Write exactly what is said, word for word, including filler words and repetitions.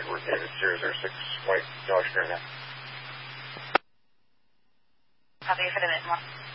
Edward David zero zero six White Dodge Granite. Copy for the mid one.